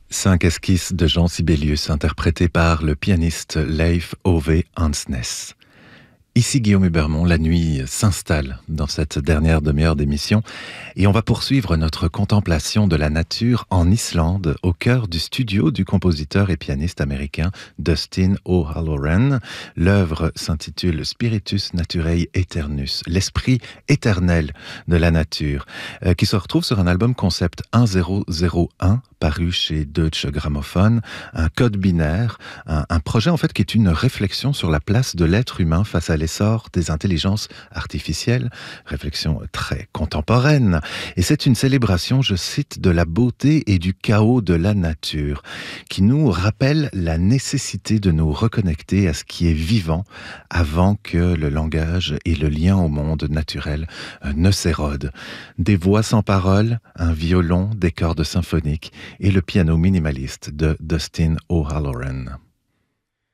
5 esquisses de Jean Sibelius, interprétées par le pianiste Leif Ove Andsnes. Ici Guillaume Hubermont, la nuit s'installe dans cette dernière demi-heure d'émission et on va poursuivre notre contemplation de la nature en Islande, au cœur du studio du compositeur et pianiste américain Dustin O'Halloran. L'œuvre s'intitule Spiritus Naturae Aeternus, l'esprit éternel de la nature, qui se retrouve sur un album concept 1001 paru chez Deutsche Grammophon, un code binaire, un projet en fait qui est une réflexion sur la place de l'être humain face à l'essor des intelligences artificielles, réflexion très contemporaine, et c'est une célébration, je cite, de la beauté et du chaos de la nature, qui nous rappelle la nécessité de nous reconnecter à ce qui est vivant avant que le langage et le lien au monde naturel ne s'érodent. Des voix sans parole, un violon, des cordes symphoniques et le piano minimaliste de Dustin O'Halloran.